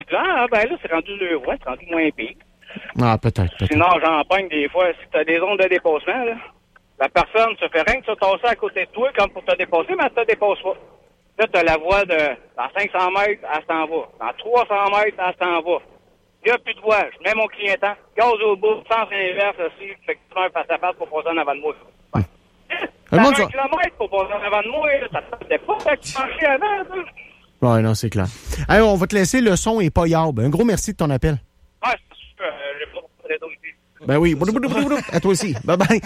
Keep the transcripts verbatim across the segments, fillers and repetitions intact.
Ah, ben là, c'est rendu deux voies, c'est rendu moins pire. Ah, peut-être, peut-être. Sinon, j'en pogne des fois, si t'as des zones de dépassement, là, la personne se fait rien que se tasser à côté de toi comme pour te dépasser, mais elle te dépasse pas. Là, t'as la voie de, dans cinq cents mètres, elle s'en va. Dans trois cents mètres, elle s'en va. Il n'y a plus de voie. Je mets mon client, gaz au bout, sens inverse aussi, fait que tu fais un face à face pour passer en avant de moi. Ouais. T'as vingt kilomètres pour passer en avant de moi, là, ça te fait pas que tu marchais avant, ça. Ouais, non, c'est clair. Hey, on va te laisser, le son est pas yarb. Un gros merci de ton appel. Ouais, c'est sûr, euh, j'ai pas beaucoup de réseau ici. Ben oui, à toi aussi. Bye bye.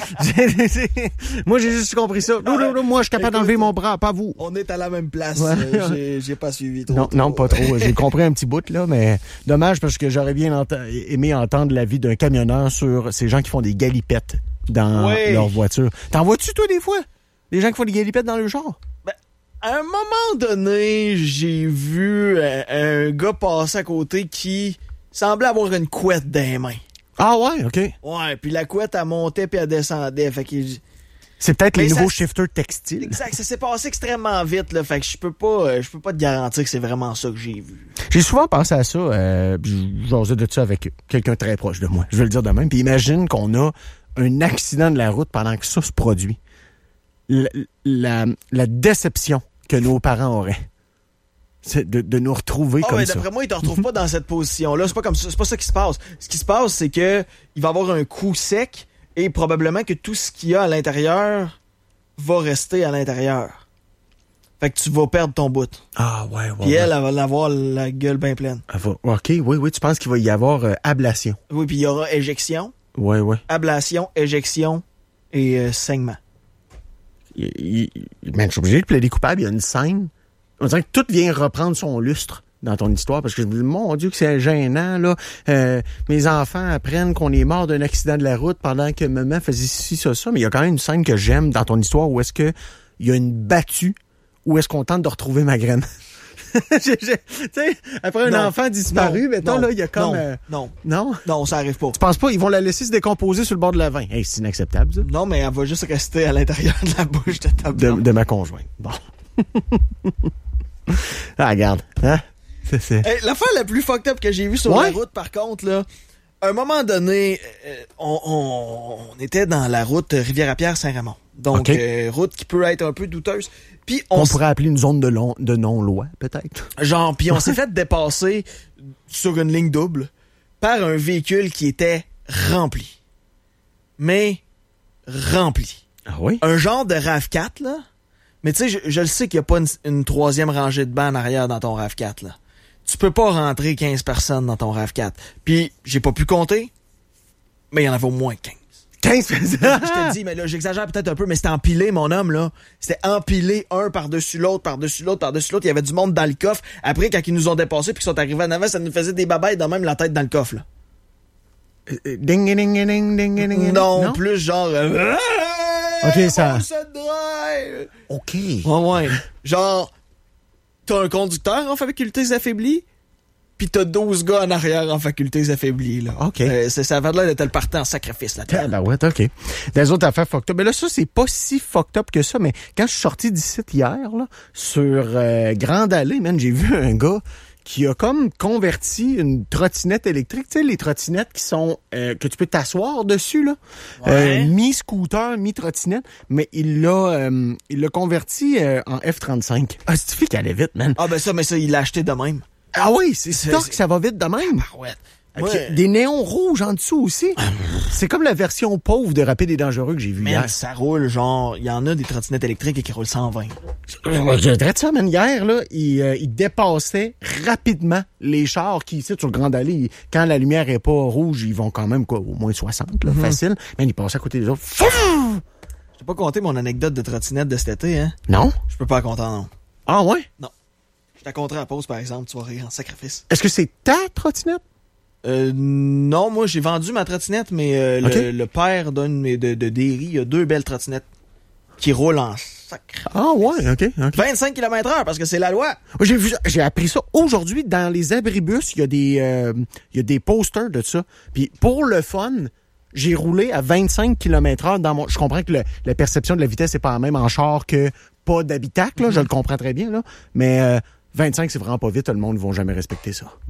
Moi, j'ai juste compris ça. Moi, je suis capable d'enlever mon bras, pas vous. On est à la même place. Ouais. Euh, j'ai, j'ai pas suivi trop. Non, trop. non, pas trop. J'ai compris un petit bout, là, mais dommage parce que j'aurais bien ent- aimé entendre l'avis d'un camionneur sur ces gens qui font des galipettes dans oui. leur voiture. T'en vois-tu, toi, des fois? Des gens qui font des galipettes dans le char? Ben, à un moment donné, j'ai vu un, un gars passer à côté qui semblait avoir une couette dans les mains. Ah ouais, OK. Ouais, puis la couette, elle montait puis elle descendait. Fait que c'est peut-être mais les ça, nouveaux shifters textiles. Exact, ça s'est passé extrêmement vite, là. Fait que je peux pas, je peux pas te garantir que c'est vraiment ça que j'ai vu. J'ai souvent pensé à ça, euh, j'osais de ça avec quelqu'un très proche de moi. Je vais le dire de même. Puis imagine qu'on a un accident de la route pendant que ça se produit. La, la, la déception que nos parents auraient. C'est de, de nous retrouver oh, comme mais ça. D'après moi, ils te retrouvent pas dans cette position-là. C'est pas comme ça, c'est pas ça qui se passe. Ce qui se passe, c'est que il va y avoir un coup sec et probablement que tout ce qu'il y a à l'intérieur va rester à l'intérieur. Fait que tu vas perdre ton bout. Ah ouais, ouais. Puis elle, ouais. elle va l'avoir la gueule bien pleine. Elle va, OK, oui, oui. Tu penses qu'il va y avoir euh, ablation? Oui, puis il y aura éjection. Oui, oui. Ablation, éjection et euh, saignement. Il, il, man, je suis obligé de plaider coupable. Il y a une scène. On dirait que tout vient reprendre son lustre dans ton histoire, parce que je me dis, mon Dieu, que c'est gênant, là. Euh, mes enfants apprennent qu'on est mort d'un accident de la route pendant que maman faisait ci, ça, ça. Mais il y a quand même une scène que j'aime dans ton histoire où est-ce que il y a une battue où est-ce qu'on tente de retrouver ma graine. Tu sais, après un non, enfant disparu, non, mettons, non, là, il y a comme... Non, euh, non. Non? Non, ça arrive pas. Tu penses pas, ils vont la laisser se décomposer sur le bord de la vin? Hey, c'est inacceptable, ça. Non, mais elle va juste rester à l'intérieur de la bouche de ta De, de ma conjointe. Bon. Ah, regarde. Hein? C'est, c'est... Hey, l'affaire la plus fucked up que j'ai vue sur ouais? la route, par contre, là, à un moment donné, euh, on, on, on était dans la route Rivière-à-Pierre-Saint-Raymond. Donc, okay. euh, route qui peut être un peu douteuse. Puis on on s... pourrait appeler une zone de, long, de non-loi, peut-être. Genre, puis on s'est fait dépasser sur une ligne double par un véhicule qui était rempli. Mais rempli. Ah oui? Un genre de RAV quatre, là. Mais tu sais, je, je le sais qu'il n'y a pas une, une troisième rangée de bancs en arrière dans ton RAV quatre, là. Tu peux pas rentrer quinze personnes dans ton RAV quatre. Puis, j'ai pas pu compter, mais il y en avait au moins quinze. quinze personnes? Je te dis, mais là, j'exagère peut-être un peu, mais c'était empilé, mon homme, là. C'était empilé, un par-dessus l'autre, par-dessus l'autre, par-dessus l'autre. Il y avait du monde dans le coffre. Après, quand ils nous ont dépassés puis qu'ils sont arrivés en avant, ça nous faisait des babayes dans même la tête dans le coffre, là. Ding, ding, ding, ding, ding, ding. Non, non, plus genre... Euh, OK, ça... OK. Ouais, ouais. Genre, t'as un conducteur en facultés affaiblies, pis t'as douze gars en arrière en facultés affaiblies, là. OK. Euh, ça, ça avait l'air d'être le parti en sacrifice, là. Ah, ben ouais, OK. Des autres affaires fucked up. Mais là, ça, c'est pas si fucked up que ça, mais quand je suis sorti d'ici hier, là, sur euh, Grande Allée, man, j'ai vu un gars qui a comme converti une trottinette électrique, tu sais, les trottinettes qui sont euh, que tu peux t'asseoir dessus, là, ouais. euh, mi-scooter, mi-trottinette, mais il l'a euh, il l'a converti euh, en F trente-cinq. Ah, c'est fait qu'elle allait vite, man. Ah ben ça, mais ça, il l'a acheté de même. Ah oui, c'est sûr que ça va vite de même. Ah ouais. Okay. Des néons rouges en dessous aussi. C'est comme la version pauvre de Rapide et Dangereux que j'ai vu man, hier. Ça roule, genre, il y en a des trottinettes électriques qui roulent cent vingt. Je dirais ça, man. Hier, là, il, euh, il dépassait rapidement les chars qui, ici, sur le Grand Allée, quand la lumière est pas rouge, ils vont quand même, quoi, au moins soixante, là, mm-hmm. facile. Mais il passait à côté des autres. Je t'ai pas conté mon anecdote de trottinette de cet été, hein? Non? Je peux pas la compter, non. Ah ouais? Non. Je t'ai compté à la pause, par exemple, tu vas rire en sacrifice. Est-ce que c'est ta trottinette? Euh, non, moi, j'ai vendu ma trottinette, mais euh, okay. le, le père d'une de, de Derry, il a deux belles trottinettes qui roulent en sacre. Ah ouais, OK. okay. vingt-cinq kilomètres heure, parce que c'est la loi. J'ai vu, j'ai appris ça aujourd'hui dans les abribus. Il y a des, euh, il y a des posters de ça. Puis pour le fun, j'ai roulé à vingt-cinq kilomètres heure dans mon. Je comprends que le, la perception de la vitesse n'est pas la même en char que pas d'habitacle. Là, mm-hmm. Je le comprends très bien là, mais euh, vingt-cinq c'est vraiment pas vite. Le monde ne va jamais respecter ça. Ben non.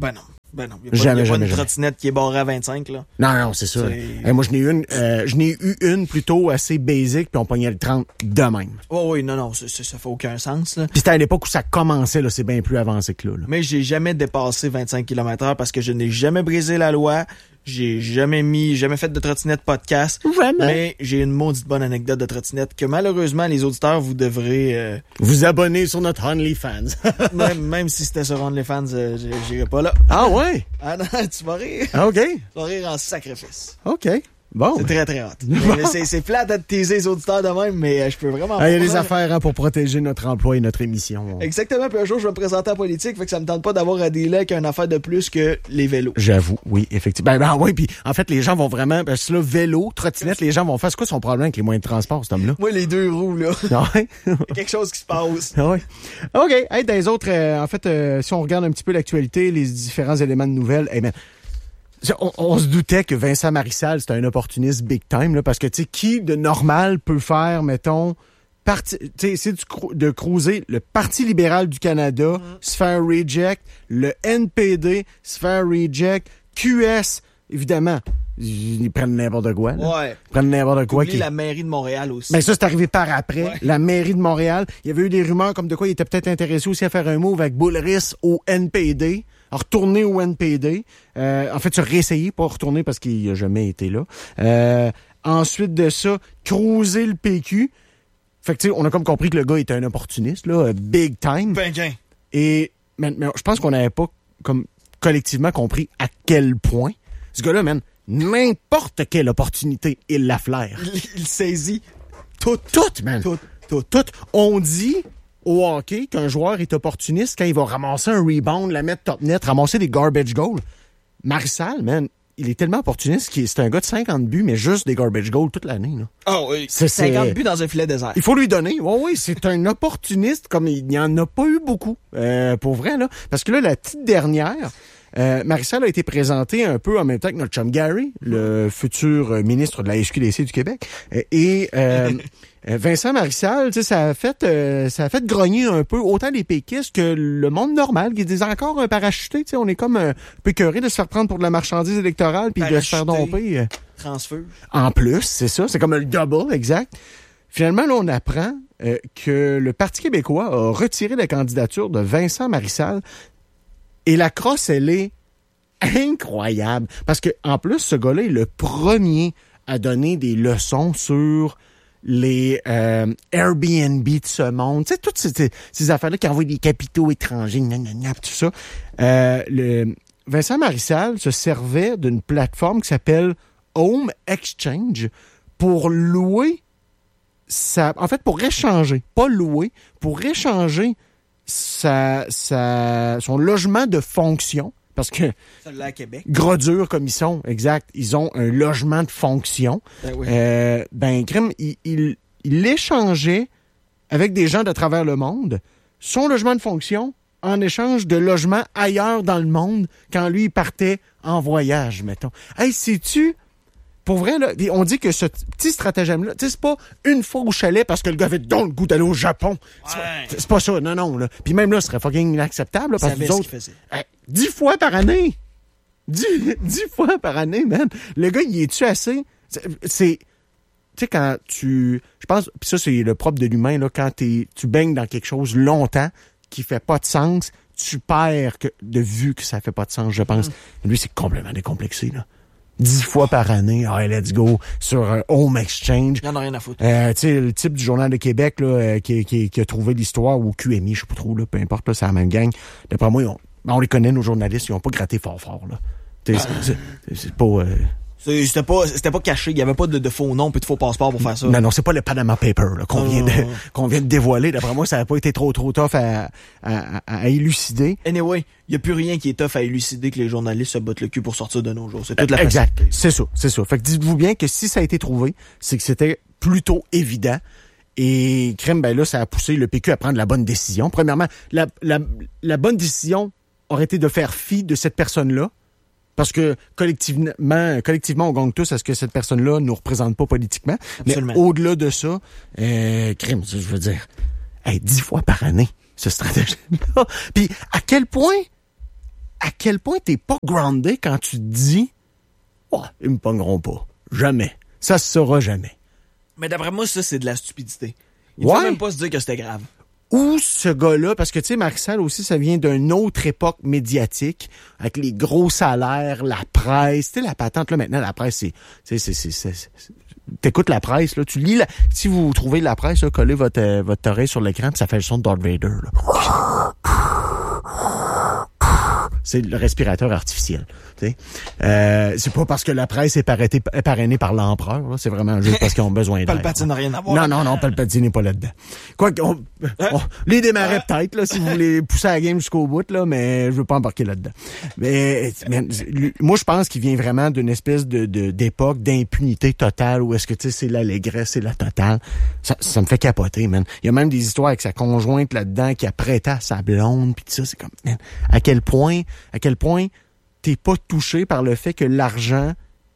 Ben non, il n'y a pas, Jamais, y a jamais, pas une jamais. trottinette qui est barrée à vingt-cinq, là. Non, non, c'est ça. C'est- Hey, moi, je n'ai eu une, euh, je n'ai eu une plutôt assez basic, puis on pognait le trente de même. Oh oui, non, non, ça, ça, ça fait aucun sens, là. Puis c'était à l'époque où ça commençait, là, c'est bien plus avancé que là. là. Mais j'ai jamais dépassé vingt-cinq kilomètres heure parce que je n'ai jamais brisé la loi. J'ai jamais mis, jamais fait de trottinette podcast. Vraiment? Mais j'ai une maudite bonne anecdote de trottinette que malheureusement, les auditeurs, vous devrez, euh, Vous abonnez sur notre OnlyFans. même, même si c'était sur OnlyFans, euh, j'ai- j'irai pas là. Ah ouais? Ah non, tu vas rire. Ah, OK. Tu vas rire en sacrifice. OK. Bon. C'est très, très hot. Mais- mais c'est, c'est plate à te teaser les auditeurs de même, mais euh, je peux vraiment Ah, il y a pas des prendre- affaires hein, pour protéger notre emploi et notre émission. Exactement, puis un jour, je vais me présenter en politique, fait que ça me tente pas d'avoir à dealer avec une affaire de plus que les vélos. J'avoue, oui, effectivement. Ben, ben oui, puis en fait, les gens vont vraiment... Parce que là, vélo, trottinette, les gens vont faire... C'est quoi son problème avec les moyens de transport, cet homme-là? Moi, les deux roues, là. Ah ouais? Il y a quelque chose qui se passe. Ah ouais. OK. Hey, dans les autres, euh, en fait, euh, si on regarde un petit peu l'actualité, les différents éléments de nouvelles, hey, man, on, on se doutait que Vincent Marissal, c'était un opportuniste big time, là, parce que, tu sais, qui de normal peut faire, mettons, parti, tu sais, essayer de, crou- de cruiser le Parti libéral du Canada, Mm. se faire reject, le N P D, se faire reject, Q S, évidemment, ils, ils prennent n'importe quoi, là. Ouais. Ils prennent n'importe quoi. Oublie Qui... la mairie de Montréal aussi. Ben ça, c'est arrivé par après. Ouais. La mairie de Montréal. Il y avait eu des rumeurs comme de quoi il était peut-être intéressé aussi à faire un move avec Boulris au N P D. À retourner au N P D. Euh, en fait, se réessayer, pas retourner parce qu'il n'a jamais été là. Euh, ensuite de ça, cruiser le P Q. Fait que tu sais, on a comme compris que le gars était un opportuniste, là, big time. Ben, gain. Et mais, mais je pense qu'on n'avait pas comme collectivement compris à quel point. Ce gars-là, man, n'importe quelle opportunité, il la flaire. Il, il saisit tout, Tout, man. tout, tout. Tout. On dit au hockey qu'un joueur est opportuniste quand il va ramasser un rebound, la mettre top net, ramasser des garbage goals. Marissal, man, il est tellement opportuniste qu'il c'est un gars de cinquante buts, mais juste des garbage goals toute l'année, là. Ah oui. C'est- cinquante c'est- buts dans un filet désert. Il faut lui donner. Oui, oui, c'est un opportuniste comme il n'y en a pas eu beaucoup. Euh, pour vrai, là. Parce que là, la petite dernière, euh, Marissal a été présenté un peu en même temps que notre chum Gary, le futur euh, ministre de la S Q D C du Québec. Euh, et euh, euh, Vincent Marissal, tu sais, ça a fait euh, ça a fait grogner un peu autant les péquistes que le monde normal qui disent encore un parachuté. Tu sais, on est comme un peu écœuré de se faire prendre pour de la marchandise électorale puis de se faire Parachuté. domper. euh, Transfeu. en plus, c'est ça, c'est comme le double, exact. Finalement, là, on apprend euh, que le Parti québécois a retiré la candidature de Vincent Marissal. Et la crosse, elle est incroyable. Parce que en plus, ce gars-là est le premier à donner des leçons sur les euh, Airbnb de ce monde. Tu sais, toutes ces, ces affaires-là qui envoient des capitaux étrangers, nanana, tout ça. Euh, le, Vincent Marissal se servait d'une plateforme qui s'appelle Home Exchange pour louer sa... En fait, pour échanger, pas louer, pour échanger sa, sa, son logement de fonction. Parce que, Celle-là à Québec. gros dur comme ils sont, exact, ils ont un logement de fonction. Ben oui. Euh, ben, crème, il, il, il échangeait avec des gens de travers le monde son logement de fonction en échange de logements ailleurs dans le monde quand lui, il partait en voyage, mettons. Hey, sais-tu, pour vrai, là, on dit que ce petit stratagème-là, tu sais, c'est pas une fois au chalet parce que le gars avait donc le goût d'aller au Japon. C'est Ouais. pas, c'est pas ça, non, non, là. Puis même là, ce serait fucking inacceptable, là, Il parce que savait nous ce autres, qu'il faisait. hey, dix fois par année! Dix, dix fois par année, man! Le gars, il est-tu assez? C'est... c'est- tu sais, quand tu... Je pense... Puis ça, c'est le propre de l'humain, là. Quand t'es, tu baignes dans quelque chose longtemps qui fait pas de sens, tu perds que, de vue que ça fait pas de sens, je pense. Mm. Lui, c'est complètement décomplexé, là. Dix fois par année, ah, let's go, sur un Home Exchange. Il y en a rien à foutre. Euh, tu sais, le type du Journal de Québec là, euh, qui, qui, qui a trouvé l'histoire au Q M I, je sais pas trop, là, peu importe, là, c'est la même gang. D'après moi, ils ont, ben, on les connaît, nos journalistes, ils ont pas gratté fort fort. Là. Tu sais, c'est, c'est, c'est pas... Euh... C'est- C'était pas, c'était pas caché. Il y avait pas de, de faux nom puis de faux passeport pour faire ça. Non, non, c'est pas le Panama Paper là, qu'on, vient de, Oh. qu'on vient de dévoiler. D'après moi, ça n'a pas été trop trop tough à, à, à, à élucider. Anyway, il y a plus rien qui est tough à élucider que les journalistes se battent le cul pour sortir de nos jours. C'est toute la Exact, facilité. c'est ça, c'est ça. Fait que dites-vous bien que si ça a été trouvé, c'est que c'était plutôt évident. Et crème, ben là, ça a poussé le P Q à prendre la bonne décision. Premièrement, la, la, la bonne décision aurait été de faire fi de cette personne-là. Parce que collectivement, collectivement, on gagne tous à ce que cette personne-là nous représente pas politiquement. Absolument. Mais au-delà de ça, euh, crime, je veux dire, hey, dix fois par année, ce stratagème-là. Puis à quel point, à quel point t'es pas groundé quand tu te dis « Ouais, ils me pogneront pas. Jamais. Ça se saura jamais. » Mais d'après moi, ça, c'est de la stupidité. Il ne Ouais. faut même pas se dire que c'était grave. Ou ce gars-là, parce que tu sais, Marcel aussi, ça vient d'une autre époque médiatique, avec les gros salaires, la presse. Tu sais, la patente, là, maintenant, la presse, c'est... c'est, c'est, c'est, c'est, c'est t'écoutes la presse, là, tu lis la... Si vous trouvez la presse, là, collez votre, euh, votre oreille sur l'écran, puis ça fait le son de Darth Vader, là. C'est le respirateur artificiel. Euh, c'est pas parce que la presse est parrainée, parrainée par l'empereur, là, c'est vraiment juste parce qu'ils ont besoin d'aide. Palpatine n'a rien à voir. Non, non, non, Palpatine n'est pas là-dedans. Quoi qu'on on, les démarrait peut-être, là, si vous voulez pousser la game jusqu'au bout, là, mais je veux pas embarquer là-dedans. Mais, mais lui, moi, je pense qu'il vient vraiment d'une espèce de, de d'époque d'impunité totale où est-ce que, tu sais, c'est l'allégresse, c'est la totale. Ça, ça me fait capoter, man. Il y a même des histoires avec sa conjointe là-dedans qui a prêté à sa blonde, pis tout ça, c'est comme, man, à quel point, à quel point t'es pas touché par le fait que l'argent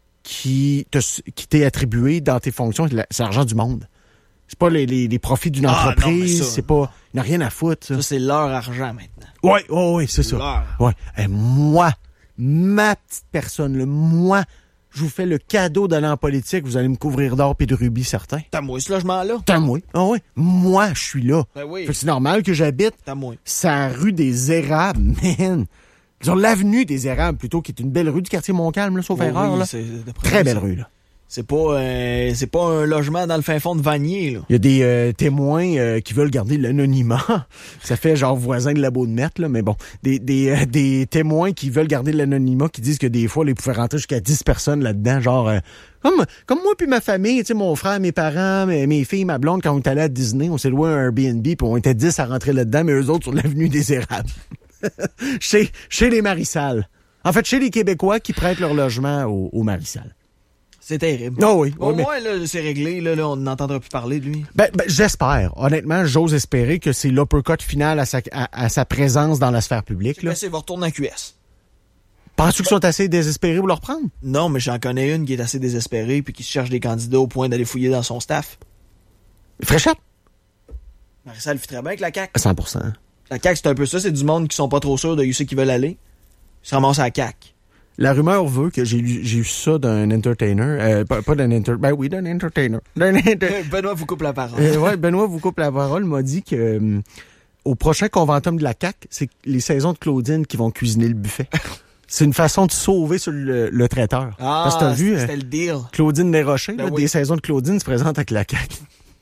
qui te, qui t'est attribué dans tes fonctions, c'est l'argent du monde. C'est pas les, les, les profits d'une Ah, entreprise, non, ça, c'est pas... Il n'y a rien à foutre, ça. Ça, c'est leur argent, maintenant. Oui, oui, oui, c'est ça. Leur. Ouais. Et moi, ma petite personne, là, moi, je vous fais le cadeau d'aller en politique, vous allez me couvrir d'or et de rubis, certains. T'as moi ce logement-là? T'as moi. Ah oui. Moi, je suis là. Ben oui. Fait que c'est normal que j'habite T'as moi. sa rue des Érables, man. Sur l'avenue des Érables, plutôt, qui est une belle rue du quartier Montcalm, là, sauf Oui, erreur, oui, là. c'est- Très belle rue, là. C'est pas, euh, c'est pas un logement dans le fin fond de Vanier, là. Il y a des euh, témoins euh, qui veulent garder l'anonymat. Ça fait genre voisin de la Beau-de-Mettre, là, mais bon. Des, des, euh, des témoins qui veulent garder l'anonymat, qui disent que des fois, ils pouvaient rentrer jusqu'à dix personnes là-dedans, genre... euh, comme, comme moi puis ma famille, tu sais, mon frère, mes parents, mes, mes filles, ma blonde, quand on est allé à Disney, on s'est loué un Airbnb, puis on était dix à rentrer là-dedans, mais eux autres sur l'avenue des Érables. chez, chez les Marissal. En fait, chez les Québécois qui prêtent leur logement au, au Marissal. C'est terrible. Oh oui. Au oui, mais- moins, là, c'est réglé, là, là on n'entendra plus parler de lui. Ben, ben, j'espère. Honnêtement, j'ose espérer que c'est l'uppercut final à sa, à, à sa présence dans la sphère publique. Là. Ben, c'est, il va retourner à Q S. Penses-tu qu'ils sont assez désespérés pour le reprendre? Non, mais j'en connais une qui est assez désespérée puis qui se cherche des candidats au point d'aller fouiller dans son staff. Fréchette? Marissa le fit très bien avec la C A Q. À cent pour cent. La C A Q, c'est un peu ça. C'est du monde qui sont pas trop sûrs de où c'est qu'ils veulent aller. Ils se ramassent à la C A Q. La rumeur veut que j'ai lu, j'ai eu ça d'un entertainer. Euh, pas, pas d'un entertainer. Ben oui, d'un entertainer. D'un enter- Benoît vous coupe la parole. euh, ouais, Benoît vous coupe la parole, m'a dit que euh, au prochain conventum de la C A Q, c'est les saisons de Claudine qui vont cuisiner le buffet. C'est une façon de sauver sur le, le traiteur. Ah, Parce que t'as vu, c'était euh, le deal. Claudine Desrochers, Ben là, oui. des saisons de Claudine se présentent avec la C A Q.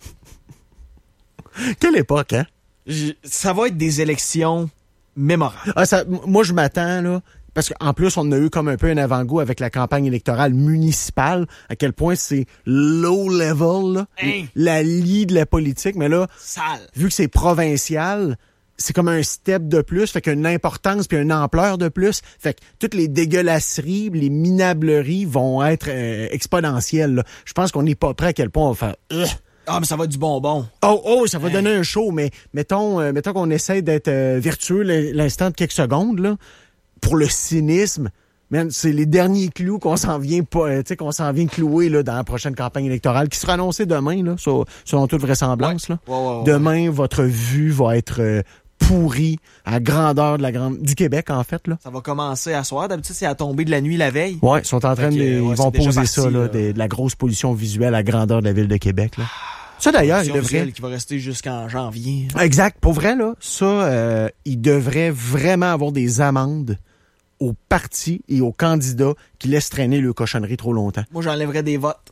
Quelle époque, hein? J- Ça va être des élections mémorables. Ah, ça, m- moi, je m'attends, là, parce qu'en plus, on a eu comme un peu un avant-goût avec la campagne électorale municipale, à quel point c'est low level, là, Hein? la lie de la politique, mais là, Sale. vu que c'est provincial, c'est comme un step de plus, fait qu'une importance puis une ampleur de plus, fait que toutes les dégueulasseries, les minableries vont être euh, exponentielles, là. Je pense qu'on n'est pas prêt à quel point on va faire... Ugh. Ah, mais ça va être du bonbon. Oh, oh, ça va Hey. donner un show, mais mettons, euh, mettons qu'on essaie d'être euh, vertueux l'in- l'instant de quelques secondes, là, pour le cynisme. Man, c'est les derniers clous qu'on s'en vient pas, euh, tu sais, qu'on s'en vient clouer là, dans la prochaine campagne électorale, qui sera annoncée demain, là, sur- selon toute vraisemblance. Là. Ouais, ouais, ouais. Demain, votre vue va être euh, pourrie à grandeur de la grande du Québec, en fait. Là. Ça va commencer à soir. D'habitude, c'est à tomber de la nuit la veille. Ouais, ils sont en train Fait de, que, ils ouais, vont c'est déjà poser parti, ça, là, là. des- de la grosse pollution visuelle à grandeur de la ville de Québec. Là. Ça d'ailleurs, il Pollution devrait. visuelle qui va rester jusqu'en janvier. Exact. Pour vrai, là, ça, euh, il devrait vraiment avoir des amendes aux partis et aux candidats qui laissent traîner le cochonnerie trop longtemps. Moi, j'enlèverais des votes.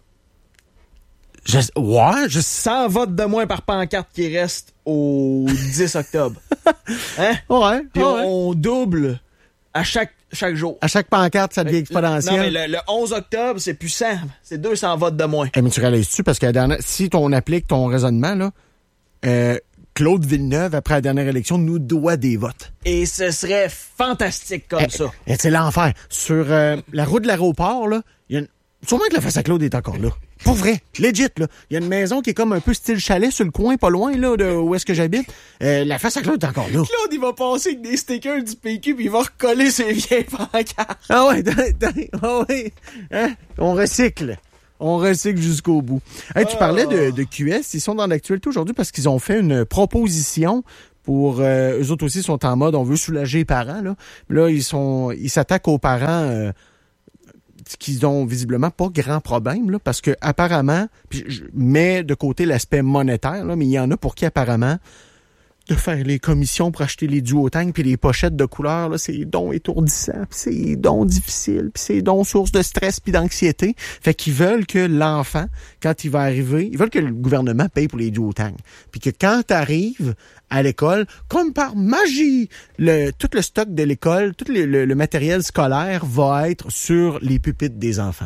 Je, ouais, je cent votes de moins par pancarte qui reste au dix octobre. Hein? Ouais, Puis ouais. on, on double à chaque, chaque jour. À chaque pancarte, ça devient exponentiel. Non, mais le, le onze octobre, c'est plus cent. C'est deux cents votes de moins. Eh, mais tu réalises-tu, parce que la dernière, si on applique ton raisonnement, là, euh, Claude Villeneuve, après la dernière élection, nous doit des votes. Et ce serait fantastique comme Eh, ça. eh, c'est l'enfer. Sur euh, la route de l'aéroport, là, il y a une... Sûrement que la face à Claude est encore là. Pour vrai, legit, là. Il y a une maison qui est comme un peu style chalet sur le coin, pas loin, là, de où est-ce que j'habite. Euh, la face à Claude est encore là. Claude, il va passer avec des stickers du P Q puis il va recoller ses vieilles pancartes. Ah ouais, dans- dans- ah ouais. Hein? On recycle. On recycle jusqu'au bout. Hey, tu parlais de, de Q S. Ils sont dans l'actualité aujourd'hui parce qu'ils ont fait une proposition pour euh, eux autres aussi sont en mode on veut soulager les parents là. Là ils sont ils s'attaquent aux parents euh, qui ont visiblement pas grand problème là parce que apparemment puis je mets de côté l'aspect monétaire là mais il y en a pour qui apparemment de faire les commissions pour acheter les duotangs puis les pochettes de couleurs là, c'est donc étourdissant, puis c'est donc difficile, puis c'est donc source de stress puis d'anxiété. Fait qu'ils veulent que l'enfant, quand il va arriver, ils veulent que le gouvernement paye pour les duotangs. Puis que quand tu arrives à l'école, comme par magie, le tout le stock de l'école, tout le, le, le matériel scolaire va être sur les pupitres des enfants.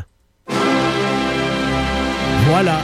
Voilà.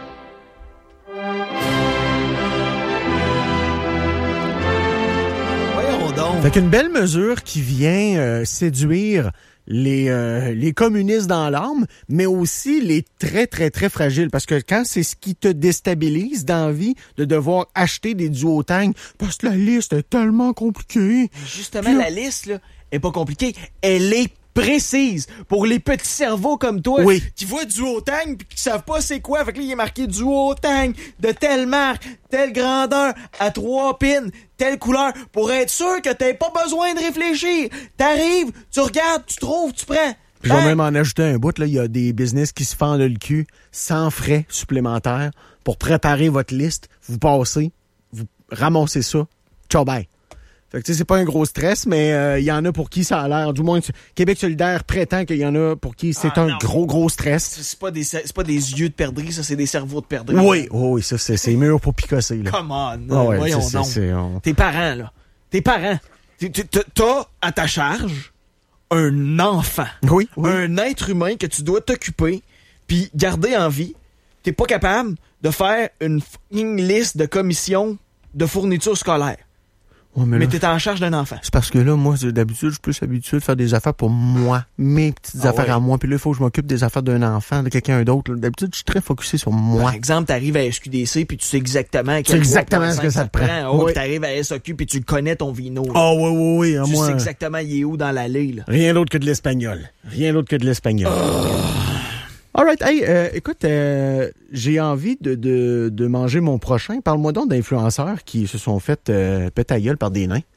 Fait qu'une belle mesure qui vient euh, séduire les euh, les communistes dans l'âme, mais aussi les très, très, très fragiles. Parce que quand c'est ce qui te déstabilise dans la vie, de devoir acheter des duotangs, parce que la liste est tellement compliquée. Justement, Puis, la liste, là, est pas compliquée. Elle est précise pour les petits cerveaux comme toi oui. qui voient duotang puis qui savent pas c'est quoi. Fait que là, il est marqué duotang de telle marque, telle grandeur, à trois pins, telle couleur, pour être sûr que t'aies pas besoin de réfléchir. T'arrives, tu regardes, tu trouves, tu prends. Puis je vais même en ajouter un bout, là, il y a des business qui se fendent le cul sans frais supplémentaires pour préparer votre liste. Vous passez, vous ramassez ça, ciao bye. Fait que tu sais, c'est pas un gros stress, mais il euh, y en a pour qui ça a l'air, du moins Québec solidaire prétend qu'il y en a pour qui c'est ah, un non. gros, gros stress. C'est pas des c'est pas des yeux de perdrix, ça, c'est des cerveaux de perdrix. Oui, oui, ça, c'est, c'est mûr pour picosser, là. Come on, oh, ouais, voyons c'est, donc. C'est, c'est, on... Tes parents, là, tes parents, t'as à ta charge un enfant. Oui, oui. Un être humain que tu dois t'occuper puis garder en vie. T'es pas capable de faire une fucking liste de commissions de fournitures scolaires. Ouais, mais, mais là, t'es en charge d'un enfant. C'est parce que là, moi, d'habitude, je suis plus habitué de faire des affaires pour moi, mes petites ah affaires ouais. à moi. Puis là, il faut que je m'occupe des affaires d'un enfant, de quelqu'un d'autre. D'habitude, je suis très focusé sur moi. Par exemple, t'arrives à S Q D C puis tu sais exactement quel tu sais exactement ce que ça te prend. prend. Oh, oui. Puis t'arrives à S A Q puis tu connais ton vino. Ah oh, oui, oui, oui. Tu moi, sais exactement il est où dans l'allée. Là. Rien d'autre que de l'espagnol. Rien d'autre que de l'espagnol. Oh. All right. Hey, euh, écoute, euh, j'ai envie de, de, de manger mon prochain. Parle-moi donc d'influenceurs qui se sont fait euh, péter à gueule par des nains.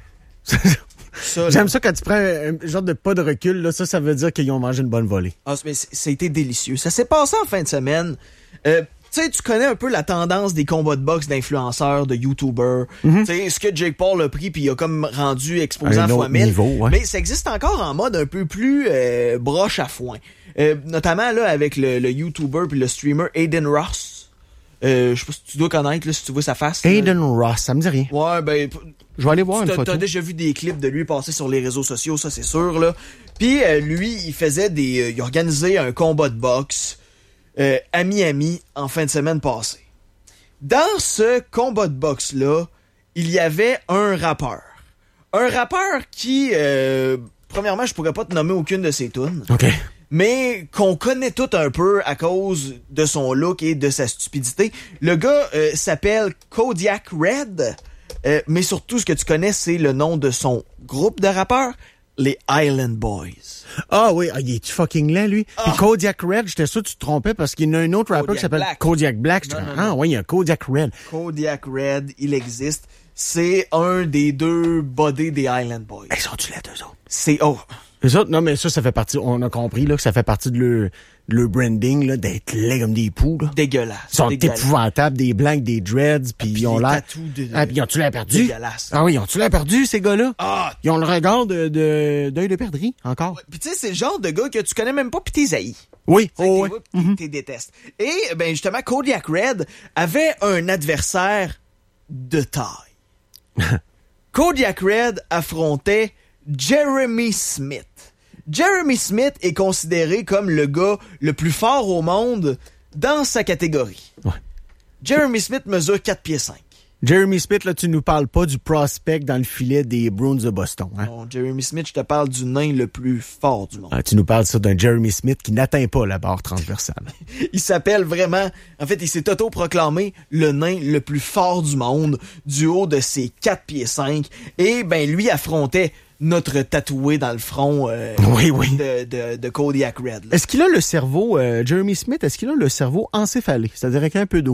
Ça, j'aime ça quand tu prends un genre de pas de recul, là, ça, ça veut dire qu'ils ont mangé une bonne volée. Ah, mais ça a été délicieux. Ça s'est passé en fin de semaine. Euh, tu sais, tu connais un peu la tendance des combats de boxe d'influenceurs, de YouTubers. Mm-hmm. Tu sais, ce que Jake Paul a pris puis il a comme rendu exposant fois mille. Niveau, ouais. Mais ça existe encore en mode un peu plus euh, broche à foin. Euh, notamment là avec le, le YouTuber puis le streamer Aiden Ross. Euh, je sais pas si tu dois connaître là, si tu vois sa face. Aiden là. Ross, ça me dit rien. Ouais, ben je vais aller voir une photo. T'as déjà vu des clips de lui passer sur les réseaux sociaux, ça c'est sûr là. Puis euh, lui, il faisait des euh, il organisait un combat de boxe euh, à Miami en fin de semaine passée. Dans ce combat de boxe là, il y avait un rappeur. Un rappeur qui euh, premièrement, je pourrais pas te nommer aucune de ses tunes. OK. Mais qu'on connaît tout un peu à cause de son look et de sa stupidité. Le gars euh, s'appelle Kodiak Red, euh, mais surtout ce que tu connais, c'est le nom de son groupe de rappeurs, les Island Boys. Ah oui, ah, il est fucking laid, lui. Ah. Puis Kodiak Red, j'étais sûr que tu te trompais parce qu'il y a un autre rappeur qui s'appelle Black. Kodiak Black. Non, non, ah non. Oui, il y a Kodiak Red. Kodiak Red, il existe. C'est un des deux buddies des Island Boys. Ils sont-tu là, deux autres? C'est... Oh... Les autres, non, mais ça, ça fait partie, on a compris, là, que ça fait partie de leur, le branding, là, d'être laids comme des poux, là. Dégueulasse. Ils sont dégueulasse. épouvantables, des blancs, des dreads, puis ils ont l'air... De... Ah, puis ils ont-tu l'air perdu? Dégueulasse. Ah oui, ils ont-tu l'air perdu, ces gars-là? Ah! Ils ont le regard de, de, d'œil de perdrix, encore. Ouais, puis tu sais, c'est le genre de gars que tu connais même pas pis t'es haïs. Oui, oh, oui. T'es, mm-hmm. t'es détestes. Et, ben, justement, Kodiak Red avait un adversaire de taille. Kodiak Red affrontait Jeremy Smith. Jeremy Smith est considéré comme le gars le plus fort au monde dans sa catégorie. Ouais. Jeremy Smith mesure quatre pieds cinq. Jeremy Smith, là, tu nous parles pas du prospect dans le filet des Bruins de Boston, hein? Non, Jeremy Smith, je te parle du nain le plus fort du monde. Ah, tu nous parles ça d'un Jeremy Smith qui n'atteint pas la barre transversale. Il s'appelle vraiment... En fait, il s'est auto-proclamé le nain le plus fort du monde du haut de ses quatre pieds cinq. Et, ben, lui affrontait notre tatoué dans le front euh, oui, oui. De, de, de Kodiak Red. Là. Est-ce qu'il a le cerveau, euh, Jeremy Smith, est-ce qu'il a le cerveau encéphalé, c'est-à-dire avec un peu d'eau?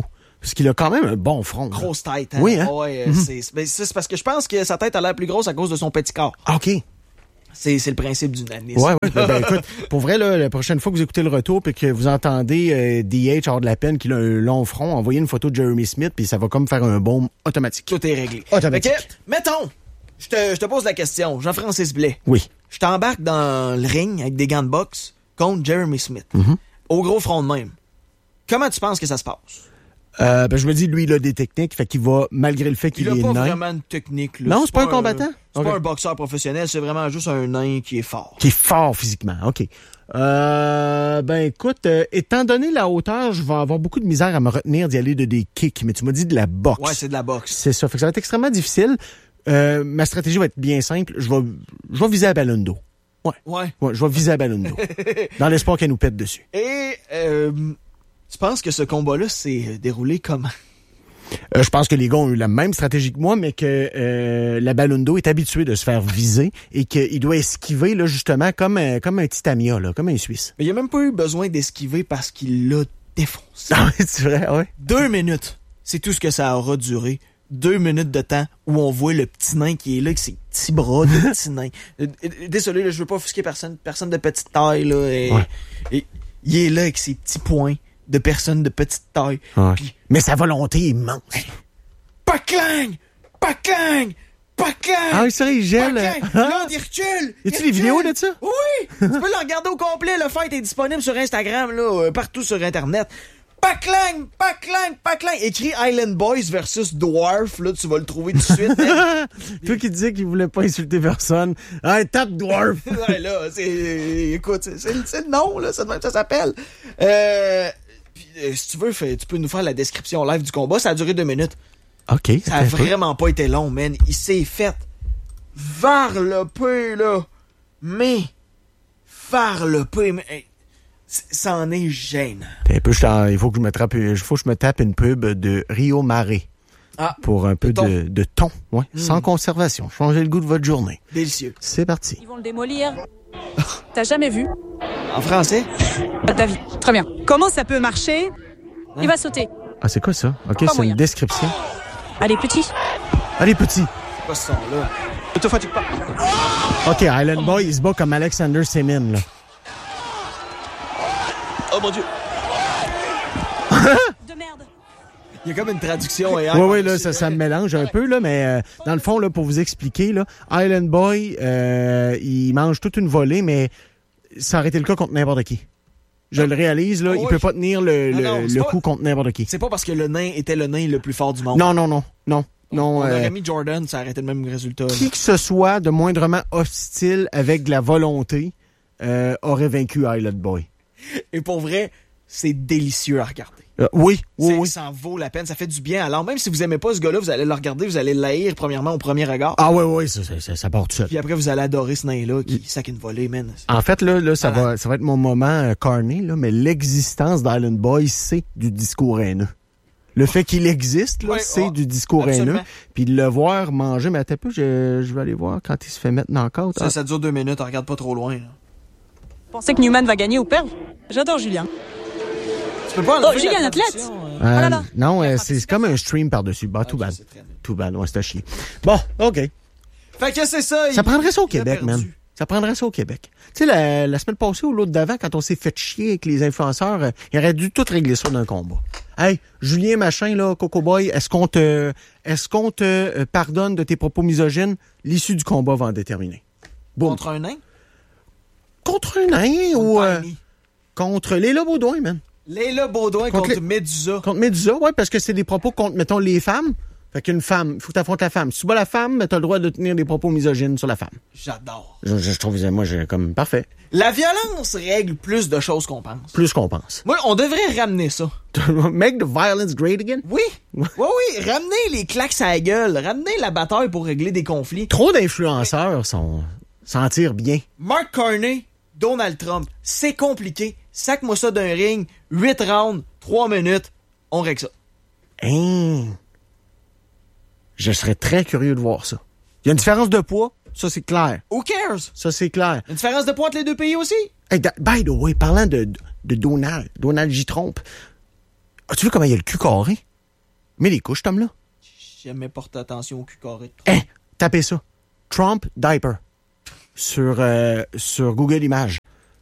Parce qu'il a quand même un bon front. Là. Grosse tête, hein? Oui, hein? Ouais, Mm-hmm. c'est, c'est, c'est parce que je pense que sa tête a l'air plus grosse à cause de son petit corps. Ah, OK. C'est, c'est le principe du nanisme. Ouais, ouais. Ben, écoute, pour vrai, là, la prochaine fois que vous écoutez le retour puis que vous entendez euh, D H avoir de la peine qu'il a un long front, envoyez une photo de Jeremy Smith puis ça va comme faire un baume automatique. Tout est réglé. Automatique. Fait que, mettons, je te, je te pose la question. Jean-Francis Blais. Oui. Je t'embarque dans le ring avec des gants de boxe contre Jeremy Smith. Mm-hmm. Au gros front de même. Comment tu penses que ça se passe? Euh, ben, je me dis, lui, il a des techniques, fait qu'il va, malgré le fait qu'il il a est pas nain... vraiment de technique. Là. Non, c'est, c'est pas un combattant? C'est Okay. pas un boxeur professionnel, c'est vraiment juste un nain qui est fort. Qui est fort physiquement, OK. Euh, ben écoute, euh, étant donné la hauteur, je vais avoir beaucoup de misère à me retenir d'y aller de des kicks, mais tu m'as dit de la boxe. Ouais, c'est de la boxe. C'est ça, fait que ça va être extrêmement difficile. Euh, ma stratégie va être bien simple. Je vais, je vais viser à ballon d'eau. Ouais. Ouais. Ouais, je vais viser à ballon d'eau. Dans l'espoir qu'elle nous pète dessus. Et euh, tu penses que ce combat-là s'est déroulé comment? Euh, je pense que les gars ont eu la même stratégie que moi, mais que euh, la ballon d'eau est habituée de se faire viser et qu'il doit esquiver là justement comme un, comme un Titamia, là, comme un Suisse. Mais il a même pas eu besoin d'esquiver parce qu'il l'a défoncé. Ah oui, c'est vrai, ouais. Deux minutes, c'est tout ce que ça aura duré. Deux minutes de temps où on voit le petit nain qui est là avec ses petits bras de petit nain. Désolé, là, je veux pas offusquer personne, personne de petite taille là. Et, ouais. et il est là avec ses petits poings de personnes de petite taille. Ouais. Puis, mais sa volonté est immense. Paclang! Paclang! Paclang! Ah oui, c'est vrai, il gèle. Paclang! Là, il recule! Y a-tu des vidéos de ça? Oui! Tu peux le regarder au complet. Le fight est disponible sur Instagram, là, partout sur Internet. Paclang! Paclang! Paclang! Écrit Island Boys versus Dwarf, là, tu vas le trouver tout de suite. Hein? Toi qui disais qu'il voulait pas insulter personne. Ah, tape Dwarf! Ouais, là, c'est... Écoute, c'est, c'est, c'est le nom, là, ça, ça s'appelle. Euh... Puis, euh, si tu veux, fait, tu peux nous faire la description live du combat. Ça a duré deux minutes. OK. Ça a vraiment pas été long, man. Il s'est fait varloper, là. Mais, varloper, mais... Ça en est gênant. Un peu, il faut que je me trappe, il faut que je me tape une pub de Rio Mare. Ah, pour un peu de, de thon, ouais, mmh. Sans conservation. Changez le goût de votre journée. Délicieux. C'est parti. Ils vont le démolir. T'as jamais vu? En français? Pas de ta vie. Très bien. Comment ça peut marcher? Hein? Il va sauter. Ah, c'est quoi ça? OK, pas c'est moyen. Une description. Allez, petit. Allez, petit. C'est pas ce son-là. Ne te fatigue pas. OK, Island Boy, il se bat comme Alexander Semin, là. Oh mon Dieu. De merde. Il y a comme une traduction. Oui, oui, là, ça, ça me mélange un peu, là, mais euh, dans le fond, là, pour vous expliquer, là, Island Boy, euh, il mange toute une volée, mais ça aurait été le cas contre n'importe qui. Je le réalise, là, oh, il oui. peut pas tenir le, le, non, non, le pas... coup contre n'importe qui. C'est pas parce que le nain était le nain le plus fort du monde. Non, non, non, non. Non, on euh, aurait mis Jordan, ça aurait été le même résultat. Qui là. que ce soit de moindrement hostile avec de la volonté euh, aurait vaincu Island Boy. Et pour vrai, c'est délicieux à regarder. Euh, oui, oui, c'est, oui. Ça en vaut la peine, ça fait du bien. Alors même si vous aimez pas ce gars-là, vous allez le regarder, vous allez l'haïr premièrement au premier regard. Ah oui, oui, ça, ça, ça, ça part tout seul. Puis après, vous allez adorer ce nain-là qui sac une volée, man. En fait, là, là ça, va, ça va être mon moment euh, carné, là, mais l'existence d'Island Boy, c'est du discours haineux. Le fait qu'il existe, là, ouais, c'est oh, du discours haineux. Puis de le voir manger, mais attends un peu, je, je vais aller voir quand il se fait mettre knock-out. Ça, ah. ça dure deux minutes, on regarde pas trop loin. Là. Vous pensez que Newman va gagner ou perdre? J'adore Julien. Tu peux pas oh, Julien, un athlète! Euh, oh là là. Non, euh, c'est, c'est comme un stream par-dessus. Bah, tout bad. Tout bad, ouais, c'est à chier. Bon, OK. Fait que c'est ça. Ça prendrait ça au Québec, man. Ça prendrait ça au Québec. Tu sais, la, la semaine passée ou l'autre d'avant, quand on s'est fait chier avec les influenceurs, euh, il aurait dû tout régler ça d'un combat. Hey, Julien Machin, là, Coco Boy, est-ce qu'on te, est-ce qu'on te euh, pardonne de tes propos misogynes? L'issue du combat va en déterminer. Boum. Contre un nain? Contre un nain ou... Euh, contre Léla Baudouin, man. Léla Baudouin contre, contre les... Médusa. Contre Médusa, oui, parce que c'est des propos contre, mettons, les femmes. Fait qu'une femme, il faut que t'affrontes la femme. Si tu bats la femme, ben, t'as le droit de tenir des propos misogynes sur la femme. J'adore. Je, je trouve, moi, j'ai comme parfait. La violence règle plus de choses qu'on pense. Plus qu'on pense. Moi, on devrait ramener ça. Make the violence great again? Oui. Oui, oui. Ramener les claques à la gueule. Ramener la bataille pour régler des conflits. Trop d'influenceurs sont, s'en tirent bien. Mark Carney, Donald Trump. C'est compliqué. Sac-moi ça d'un ring. huit rounds, trois minutes. On règle ça. Hein? Je serais très curieux de voir ça. Il y a une différence de poids, ça c'est clair. Who cares? Ça c'est clair. Une différence de poids entre les deux pays aussi? Hey, da, by the way, parlant de, de, de Donald, Donald J. Trump, as-tu vu comment il a le cul carré? Mais les couches, Tom, là. J'ai jamais porté attention au cul carré. Hein, tapez ça. Trump diaper. Sur, euh, sur Google Images.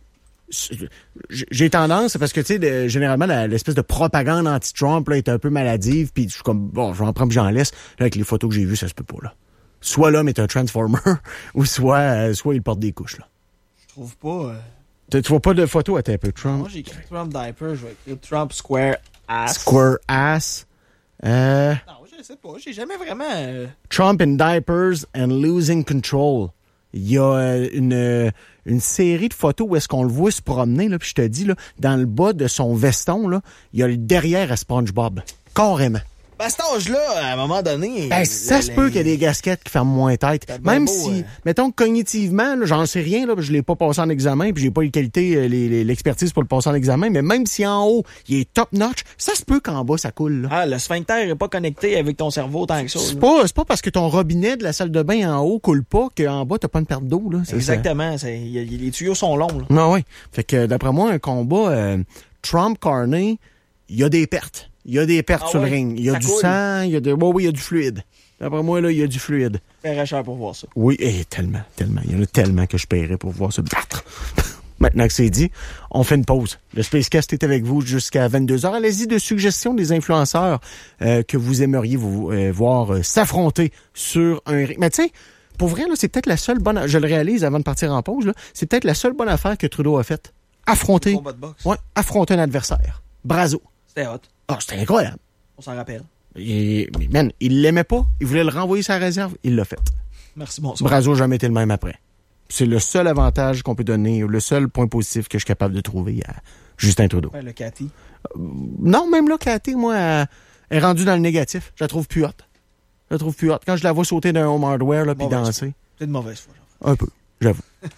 J'ai tendance, parce que, tu sais, généralement, la, l'espèce de propagande anti-Trump, là, est un peu maladive, puis je suis comme, bon, j'en prends puis j'en laisse. Là, avec les photos que j'ai vues, ça se peut pas, là. Soit l'homme est un transformer, ou soit, euh, soit il porte des couches, là. Je trouve pas... Euh... Tu, tu vois pas de photos à taper Trump? Moi, j'ai écrit Trump diaper, je vais écrire Trump square ass. Square ass. Euh... Non, je sais pas, j'ai jamais vraiment... Euh... Trump in diapers and losing control. Il y a euh, une, une série de photos où est-ce qu'on le voit se promener, là, puis je te dis, là, dans le bas de son veston, là, il y a le derrière à SpongeBob. Carrément. Ben, à cet âge-là, à un moment donné... Ben, ça se peut qu'il y ait des gasquettes qui ferment moins tête. Même beau, si, euh... mettons que cognitivement, là, j'en sais rien, là, je l'ai pas passé en examen, puis j'ai pas les qualités, les, les, l'expertise pour le passer en examen, mais même si en haut, il est top-notch, ça se peut qu'en bas, ça coule. Là. Ah, le sphincter est pas connecté avec ton cerveau tant que ça. C'est pas, c'est pas parce que ton robinet de la salle de bain en haut coule pas qu'en bas, t'as pas une perte d'eau. Là. C'est exactement. C'est, y a, les tuyaux sont longs. Là. Non, oui. Fait que, d'après moi, un combat euh, Trump-Carney, il y a des pertes. Il y a des pertes ah sur ouais, le ring. Il y a du coule. sang, il y a de... Oh, oui, il y a du fluide. D'après moi, là, il y a du fluide. Je paierais cher pour voir ça. Oui, et tellement, tellement. Il y en a tellement que je paierais pour voir se battre. Maintenant que c'est dit, on fait une pause. Le Spacecast est avec vous jusqu'à vingt-deux heures. Allez-y de suggestions des influenceurs euh, que vous aimeriez vous euh, voir euh, s'affronter sur un ring. Mais tu sais, pour vrai, là, c'est peut-être la seule bonne... Je le réalise avant de partir en pause, là. C'est peut-être la seule bonne affaire que Trudeau a faite. Affronter... Ouais, affronter un adversaire. Brazo. C'était hot. Ah, c'était incroyable. On s'en rappelle. Et, mais man, il l'aimait pas. Il voulait le renvoyer sa réserve. Il l'a fait. Merci, bonsoir. Brazo n'a jamais été le même après. C'est le seul avantage qu'on peut donner, le seul point positif que je suis capable de trouver à Justin Trudeau. Ouais, le Cathy. Euh, non, même là, Cathy, moi, elle est rendue dans le négatif. Je la trouve plus haute. Je la trouve plus haute. Quand je la vois sauter d'un home hardware là, puis danser. C'est de mauvaise foi. Un peu, j'avoue.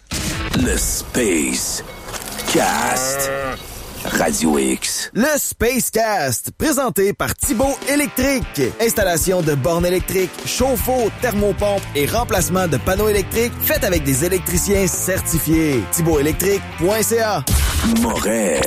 Le Space Cast. Radio X. Le Spacecast, présenté par Thibaut Électrique. Installation de bornes électriques, chauffe-eau, thermopompe et remplacement de panneaux électriques fait avec des électriciens certifiés. thibaut électrique point c a. Moret.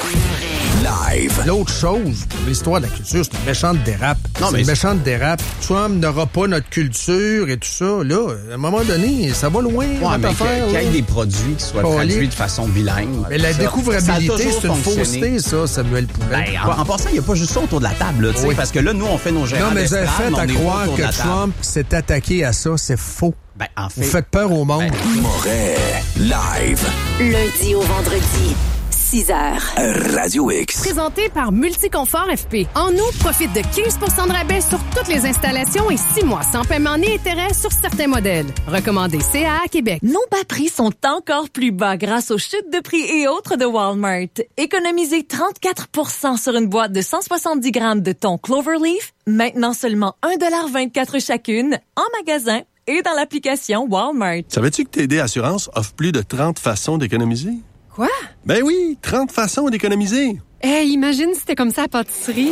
Live. L'autre chose, l'histoire de la culture, c'est une méchante dérape. Non, c'est mais une méchante dérape. Trump n'aura pas notre culture et tout ça. Là, à un moment donné, ça va loin. Ouais, mais qu'il y ait des produits qui soient Paulie. traduits de façon bilingue. Mais la ça, découvrabilité, c'est une fausseté, ça, Samuel Poulin. Ben, en, en passant, il n'y a pas juste ça autour de la table. Là, oui. Parce que là, nous, on fait nos gérants. Non, mais vous avez fait à croire que Trump s'est attaqué à ça. C'est faux. Ben, en fait, vous faites peur au monde. Ben, Moret. Live. Lundi au vendredi. six heures. Radio X. Présenté par Multiconfort F P. En août, profite de quinze pour cent de rabais sur toutes les installations et six mois sans paiement ni intérêt sur certains modèles. Recommandé C A A Québec. Nos bas prix sont encore plus bas grâce aux chutes de prix et autres de Walmart. Économisez trente-quatre pour cent sur une boîte de cent soixante-dix grammes de thon Cloverleaf. Maintenant seulement un dollar vingt-quatre chacune en magasin et dans l'application Walmart. Savais-tu que T D Assurance offre plus de trente façons d'économiser? Quoi? Ben oui, trente façons d'économiser. Eh, hey, imagine si c'était comme ça à la pâtisserie.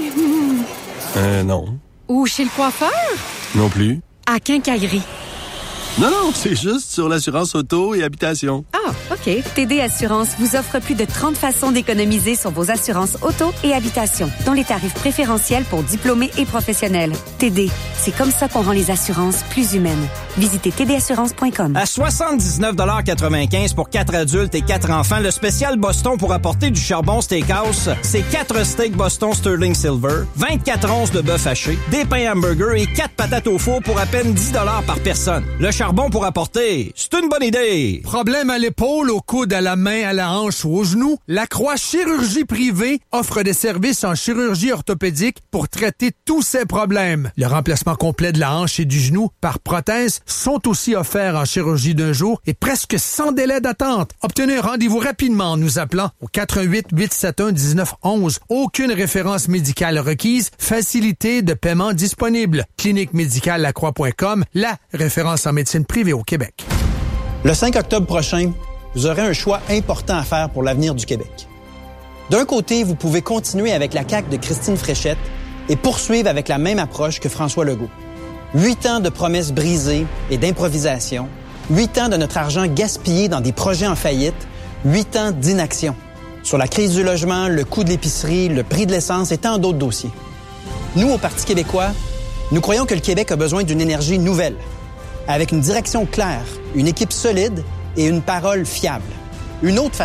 Euh, non. Ou chez le coiffeur? Non plus. À Quincaillerie. Non, non, c'est juste sur l'assurance auto et habitation. Ah, OK. T D Assurance vous offre plus de trente façons d'économiser sur vos assurances auto et habitation, dont les tarifs préférentiels pour diplômés et professionnels. T D, c'est comme ça qu'on rend les assurances plus humaines. Visitez t d assurance point com. À soixante-dix-neuf quatre-vingt-quinze pour quatre adultes et quatre enfants, le spécial Boston pour apporter du charbon steakhouse, c'est quatre steaks Boston Sterling Silver, vingt-quatre onces de bœuf haché, des pains hamburgers et quatre patates au four pour à peine dix dollars par personne. Le charbon pour apporter, c'est une bonne idée. Problème à l'épaule, au coude, à la main, à la hanche ou au genou? La Croix Chirurgie Privée offre des services en chirurgie orthopédique pour traiter tous ces problèmes. Le remplacement complet de la hanche et du genou par prothèse sont aussi offerts en chirurgie d'un jour et presque sans délai d'attente. Obtenez un rendez-vous rapidement en nous appelant au quatre un huit, huit sept un, un neuf un un. Aucune référence médicale requise. Facilité de paiement disponible. clinique médicale lacroix point com, la référence en médecine privée au Québec. Le cinq octobre prochain, vous aurez un choix important à faire pour l'avenir du Québec. D'un côté, vous pouvez continuer avec la C A Q de Christine Fréchette et poursuivre avec la même approche que François Legault. Huit ans de promesses brisées et d'improvisation, huit ans de notre argent gaspillé dans des projets en faillite, huit ans d'inaction sur la crise du logement, le coût de l'épicerie, le prix de l'essence et tant d'autres dossiers. Nous, au Parti québécois, nous croyons que le Québec a besoin d'une énergie nouvelle, avec une direction claire, une équipe solide et une parole fiable. Une autre